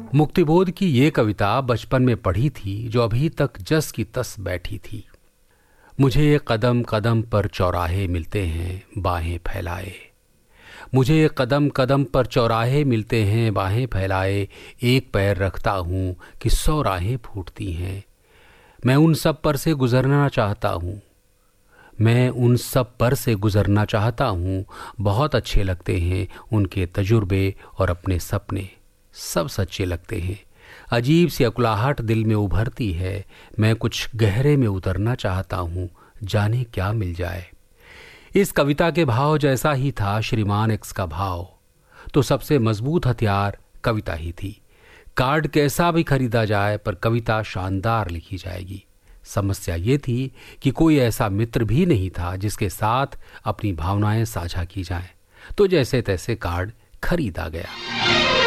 मुक्तिबोध की ये कविता बचपन में पढ़ी थी जो अभी तक जस की तस बैठी थी। मुझे ये कदम कदम पर चौराहे मिलते हैं बाहें फैलाए, मुझे ये कदम कदम पर चौराहे मिलते हैं बाहें फैलाए। एक पैर रखता हूँ कि 100 राहें फूटती हैं। मैं उन सब पर से गुजरना चाहता हूँ, मैं उन सब पर से गुजरना चाहता हूँ। बहुत अच्छे लगते हैं उनके तजुर्बे और अपने सपने, सब सच्चे लगते हैं। अजीब सी अकुलाहट दिल में उभरती है। मैं कुछ गहरे में उतरना चाहता हूँ, जाने क्या मिल जाए। इस कविता के भाव जैसा ही था श्रीमान एक्स का भाव। तो सबसे मजबूत हथियार कविता ही थी। कार्ड कैसा भी खरीदा जाए पर कविता शानदार लिखी जाएगी। समस्या ये थी कि कोई ऐसा मित्र भी नहीं था जिसके साथ अपनी भावनाएं साझा की जाएं। तो जैसे तैसे कार्ड खरीदा गया।